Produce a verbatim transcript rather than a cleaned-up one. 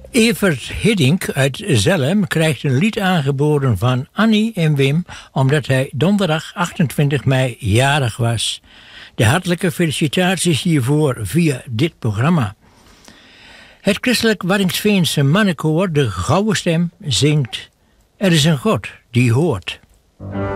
Evert Hiddink uit Zelhem krijgt een lied aangeboden van Annie en Wim, omdat hij donderdag achtentwintig mei jarig was. De hartelijke felicitaties hiervoor via dit programma. Het christelijk Waddinxveense mannenkoor De Gouden Stem zingt Er is een God die hoort.